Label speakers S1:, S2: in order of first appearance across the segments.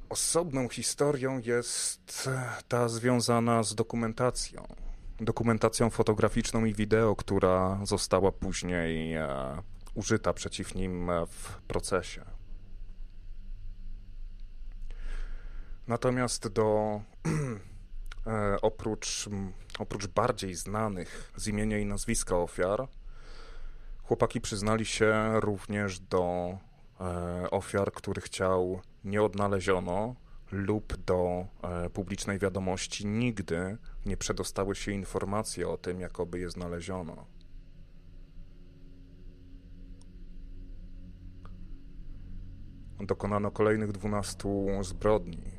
S1: Osobną historią jest ta związana z dokumentacją. Dokumentacją fotograficzną i wideo, która została później użyta przeciw nim w procesie. Natomiast oprócz bardziej znanych z imienia i nazwiska ofiar, chłopaki przyznali się również do ofiar, których ciał nie odnaleziono lub do publicznej wiadomości nigdy nie przedostały się informacje o tym, jakoby je znaleziono. Dokonano kolejnych 12 zbrodni.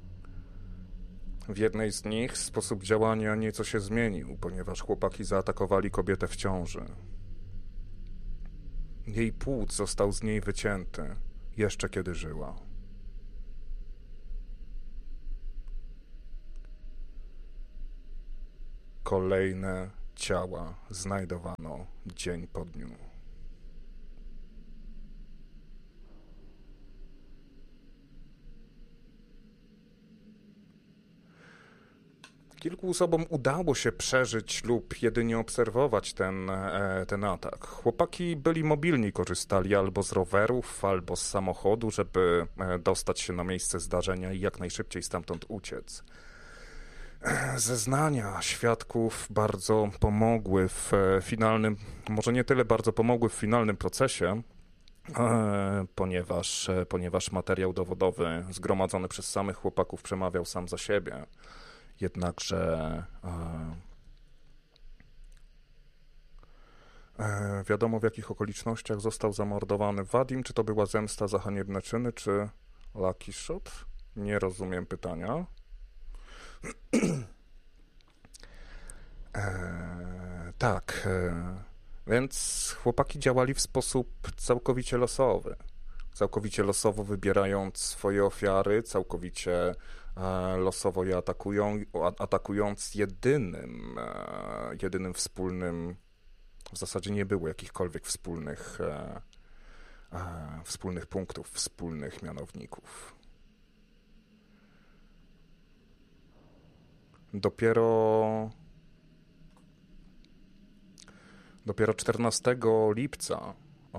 S1: W jednej z nich sposób działania nieco się zmienił, ponieważ chłopaki zaatakowali kobietę w ciąży. Jej płód został z niej wycięty, jeszcze kiedy żyła. Kolejne ciała znajdowano dzień po dniu. Kilku osobom udało się przeżyć lub jedynie obserwować ten atak. Chłopaki byli mobilni, korzystali albo z rowerów, albo z samochodu, żeby dostać się na miejsce zdarzenia i jak najszybciej stamtąd uciec. Zeznania świadków bardzo pomogły w finalnym, może nie tyle bardzo pomogły w finalnym procesie, ponieważ materiał dowodowy zgromadzony przez samych chłopaków przemawiał sam za siebie. Jednakże wiadomo, w jakich okolicznościach został zamordowany Wadim. Czy to była zemsta za haniebne czyny, czy lucky shot? Nie rozumiem pytania. Tak, więc chłopaki działali w sposób całkowicie losowy. Całkowicie losowo wybierając swoje ofiary, całkowicie losowo je atakując jedynym wspólnym, w zasadzie nie było jakichkolwiek wspólnych punktów, wspólnych mianowników. Dopiero 14 lipca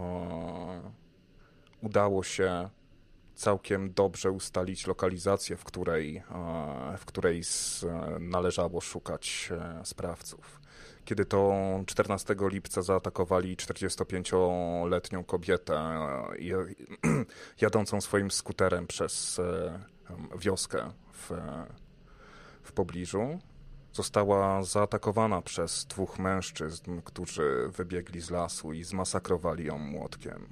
S1: udało się całkiem dobrze ustalić lokalizację, w której należało szukać sprawców. Kiedy to 14 lipca zaatakowali 45-letnią kobietę jadącą swoim skuterem przez wioskę w pobliżu, została zaatakowana przez 2 mężczyzn, którzy wybiegli z lasu i zmasakrowali ją młotkiem.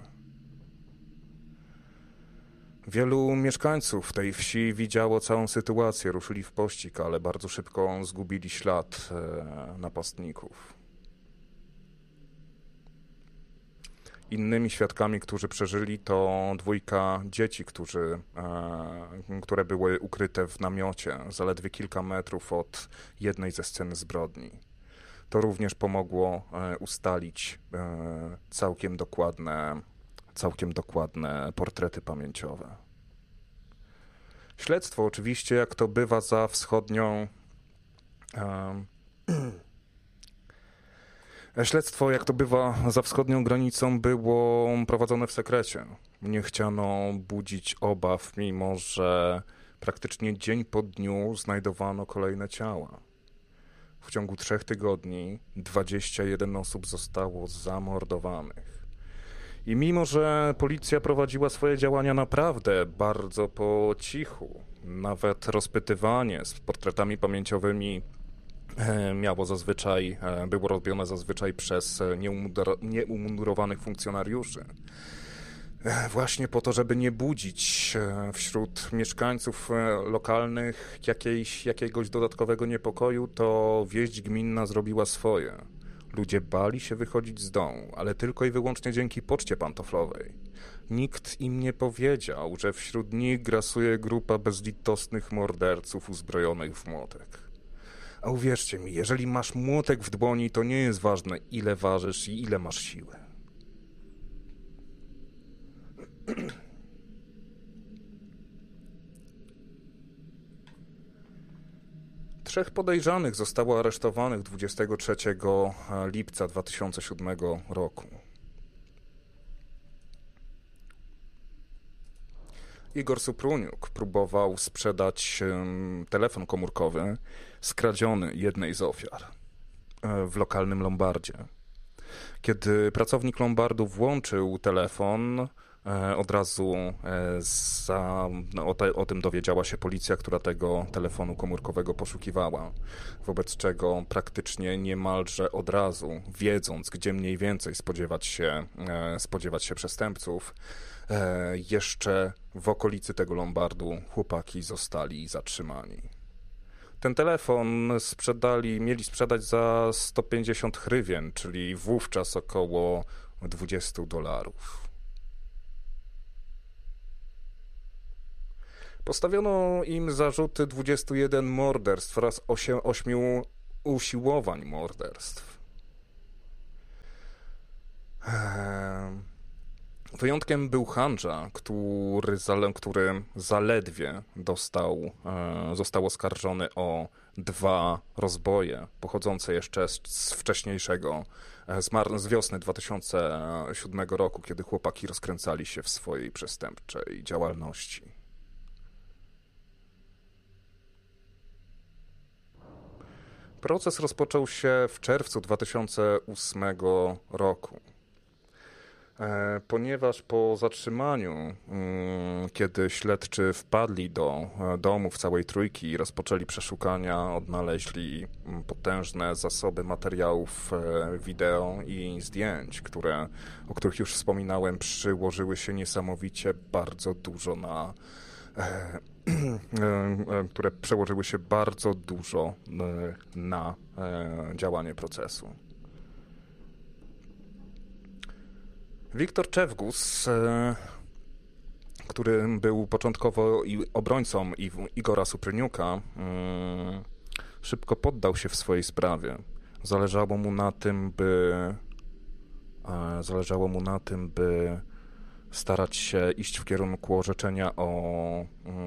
S1: Wielu mieszkańców tej wsi widziało całą sytuację, ruszyli w pościg, ale bardzo szybko zgubili ślad napastników. Innymi świadkami, którzy przeżyli, to 2 dzieci, które były ukryte w namiocie zaledwie kilka metrów od jednej ze scen zbrodni. To również pomogło ustalić całkiem dokładne portrety pamięciowe. Śledztwo oczywiście, jak to bywa za wschodnią granicą, było prowadzone w sekrecie. Nie chciano budzić obaw, mimo że praktycznie dzień po dniu znajdowano kolejne ciała. W ciągu 3 tygodni 21 osób zostało zamordowanych. I mimo że policja prowadziła swoje działania naprawdę bardzo po cichu, nawet rozpytywanie z portretami pamięciowymi było robione zazwyczaj przez nieumundurowanych funkcjonariuszy. Właśnie po to, żeby nie budzić wśród mieszkańców lokalnych jakiegoś dodatkowego niepokoju, to wieść gminna zrobiła swoje. Ludzie bali się wychodzić z domu, ale tylko i wyłącznie dzięki poczcie pantoflowej. Nikt im nie powiedział, że wśród nich grasuje grupa bezlitosnych morderców uzbrojonych w młotek. A uwierzcie mi, jeżeli masz młotek w dłoni, to nie jest ważne, ile ważysz i ile masz siły. Trzech podejrzanych zostało aresztowanych 23 lipca 2007 roku. Igor Supruniuk próbował sprzedać telefon komórkowy skradziony jednej z ofiar w lokalnym lombardzie. Kiedy pracownik lombardu włączył telefon, od razu o tym dowiedziała się policja, która tego telefonu komórkowego poszukiwała. Wobec czego praktycznie niemalże od razu, wiedząc, gdzie mniej więcej spodziewać się przestępców, jeszcze w okolicy tego lombardu chłopaki zostali zatrzymani. Ten telefon mieli sprzedać za 150 hrywien, czyli wówczas około $20. Postawiono im zarzuty 21 morderstw oraz 8 usiłowań morderstw. Wyjątkiem był Handża, który zaledwie został oskarżony o 2 rozboje pochodzące jeszcze z wcześniejszego, z wiosny 2007 roku, kiedy chłopaki rozkręcali się w swojej przestępczej działalności. Proces rozpoczął się w czerwcu 2008 roku. Ponieważ po zatrzymaniu, kiedy śledczy wpadli do domu w całej trójki i rozpoczęli przeszukania, odnaleźli potężne zasoby materiałów wideo i zdjęć, o których już wspominałem, przyłożyły się niesamowicie bardzo dużo które przełożyły się bardzo dużo na działanie procesu. Wiktor Czewgus, który był początkowo obrońcą Igora Supruniuka, szybko poddał się w swojej sprawie. Zależało mu na tym, by starać się iść w kierunku orzeczenia o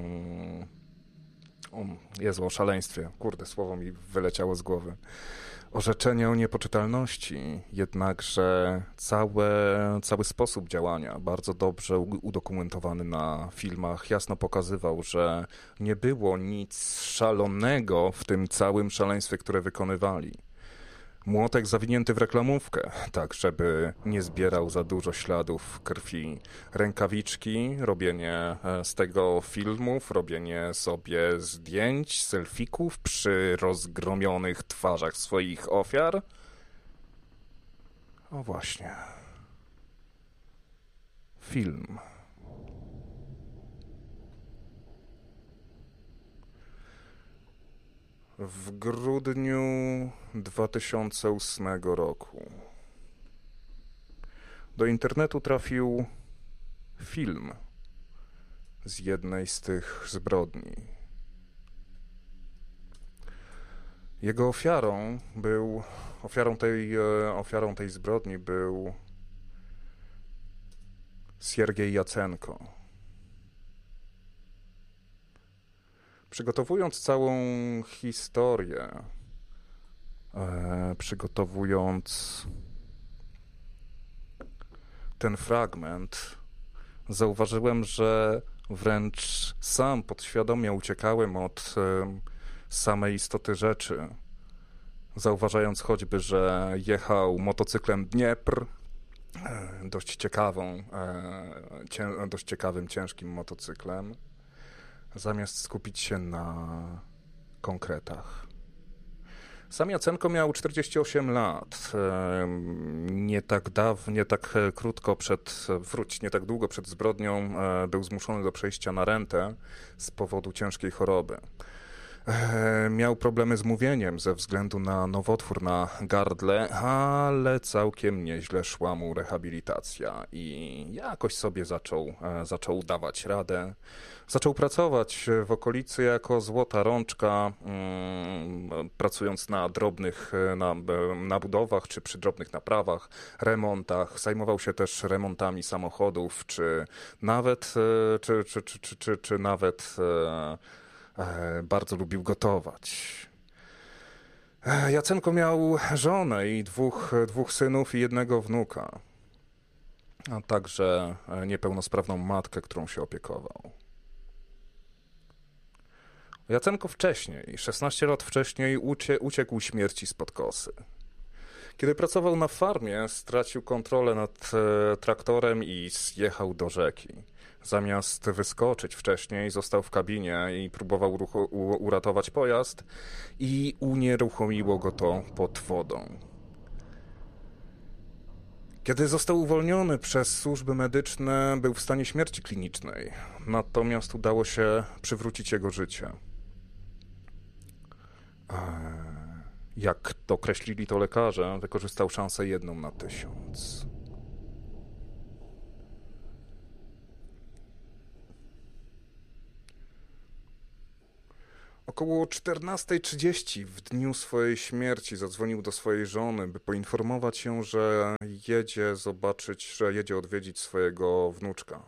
S1: szaleństwie. Kurde, słowo mi wyleciało z głowy. Orzeczenie o niepoczytalności, jednakże cały sposób działania, bardzo dobrze udokumentowany na filmach, jasno pokazywał, że nie było nic szalonego w tym całym szaleństwie, które wykonywali. Młotek zawinięty w reklamówkę, tak żeby nie zbierał za dużo śladów krwi. Rękawiczki, robienie z tego filmów, robienie sobie zdjęć, selfików przy rozgromionych twarzach swoich ofiar. O właśnie. Film. W grudniu 2008 roku do internetu trafił film z jednej z tych zbrodni. Jego ofiarą tej zbrodni był Siergiej Jacenko. Przygotowując całą historię, przygotowując ten fragment, zauważyłem, że wręcz sam podświadomie uciekałem od samej istoty rzeczy, zauważając choćby, że jechał motocyklem Dniepr, dość ciekawym, ciężkim motocyklem, zamiast skupić się na konkretach. Sam Jacenko miał 48 lat. Nie tak długo przed zbrodnią był zmuszony do przejścia na rentę z powodu ciężkiej choroby. Miał problemy z mówieniem ze względu na nowotwór na gardle, ale całkiem nieźle szła mu rehabilitacja i jakoś sobie zaczął dawać radę. Zaczął pracować w okolicy jako złota rączka, pracując na budowach czy przy drobnych naprawach, remontach. Zajmował się też remontami samochodów, czy nawet bardzo lubił gotować. Jacenko miał żonę i dwóch synów i jednego wnuka, a także niepełnosprawną matkę, którą się opiekował. Jacenko wcześniej, 16 lat wcześniej, uciekł śmierci spod kosy. Kiedy pracował na farmie, stracił kontrolę nad traktorem i zjechał do rzeki. Zamiast wyskoczyć wcześniej, został w kabinie i próbował uratować pojazd i unieruchomiło go to pod wodą. Kiedy został uwolniony przez służby medyczne, był w stanie śmierci klinicznej, natomiast udało się przywrócić jego życie. Jak określili to lekarze, wykorzystał szansę 1 na 1000. Około 14:30 w dniu swojej śmierci zadzwonił do swojej żony, by poinformować ją, że jedzie odwiedzić swojego wnuczka.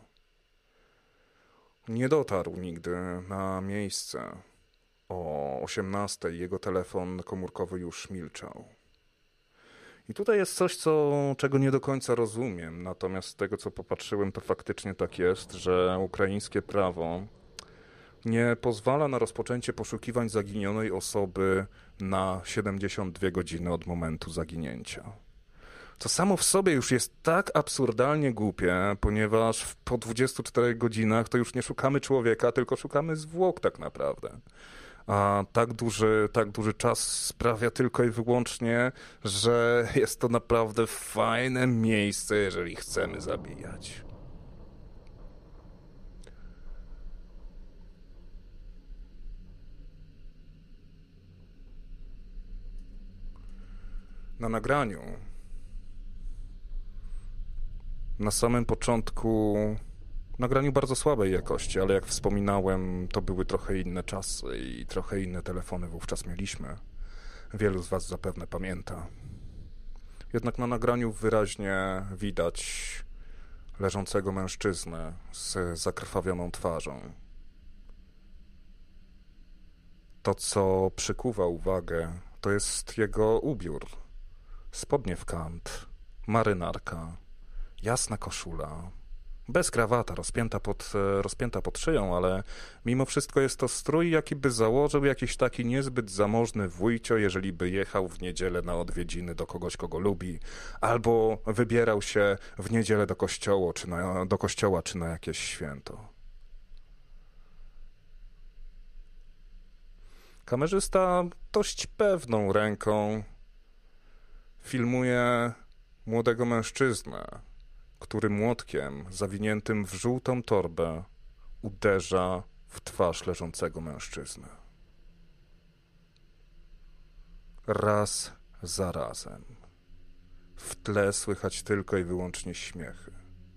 S1: Nie dotarł nigdy na miejsce. O 18:00 jego telefon komórkowy już milczał. I tutaj jest coś, czego nie do końca rozumiem, natomiast z tego, co popatrzyłem, to faktycznie tak jest, że ukraińskie prawo nie pozwala na rozpoczęcie poszukiwań zaginionej osoby na 72 godziny od momentu zaginięcia. To samo w sobie już jest tak absurdalnie głupie, ponieważ po 24 godzinach to już nie szukamy człowieka, tylko szukamy zwłok tak naprawdę. A tak duży czas sprawia tylko i wyłącznie, że jest to naprawdę fajne miejsce, jeżeli chcemy zabijać. Na nagraniu na samym początku nagraniu bardzo słabej jakości, ale jak wspominałem, to były trochę inne czasy i trochę inne telefony wówczas mieliśmy. Wielu z was zapewne pamięta. Jednak na nagraniu wyraźnie widać leżącego mężczyznę z zakrwawioną twarzą. To, co przykuwa uwagę, to jest jego ubiór. Spodnie w kant, marynarka, jasna koszula, bez krawata, rozpięta pod szyją, ale mimo wszystko jest to strój, jaki by założył jakiś taki niezbyt zamożny wujcio, jeżeli by jechał w niedzielę na odwiedziny do kogoś, kogo lubi, albo wybierał się w niedzielę do kościoła czy na jakieś święto. Kamerzysta dość pewną ręką filmuje młodego mężczyznę, który młotkiem zawiniętym w żółtą torbę uderza w twarz leżącego mężczyzny. Raz za razem. W tle słychać tylko i wyłącznie śmiechy.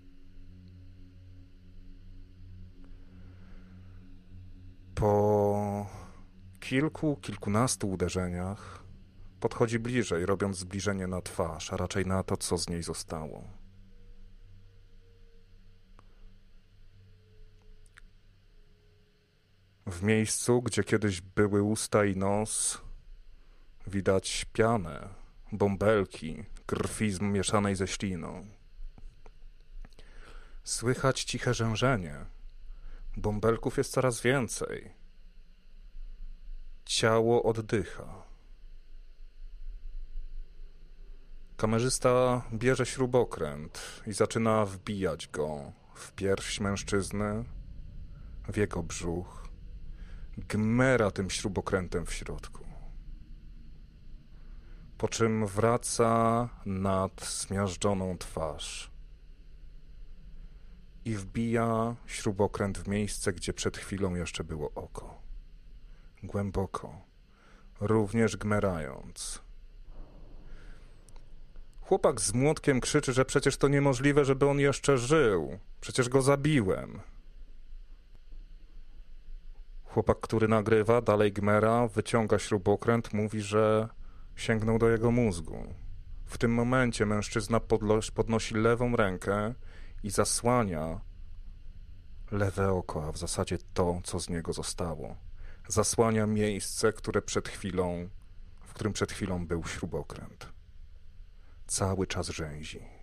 S1: Po kilkunastu uderzeniach podchodzi bliżej, robiąc zbliżenie na twarz, a raczej na to, co z niej zostało. W miejscu, gdzie kiedyś były usta i nos, widać pianę, bąbelki, krwi mieszanej ze śliną. Słychać ciche rzężenie. Bąbelków jest coraz więcej. Ciało oddycha. Kamerzysta bierze śrubokręt i zaczyna wbijać go w pierś mężczyzny, w jego brzuch. Gmera tym śrubokrętem w środku. Po czym wraca nad zmiażdżoną twarz i wbija śrubokręt w miejsce, gdzie przed chwilą jeszcze było oko. Głęboko, również gmerając. Chłopak z młotkiem krzyczy, że przecież to niemożliwe, żeby on jeszcze żył. Przecież go zabiłem. Chłopak, który nagrywa, dalej gmera, wyciąga śrubokręt, mówi, że sięgnął do jego mózgu. W tym momencie mężczyzna podnosi lewą rękę i zasłania lewe oko, a w zasadzie to, co z niego zostało. Zasłania miejsce, które przed chwilą w którym przed chwilą był śrubokręt. Cały czas rzęzi.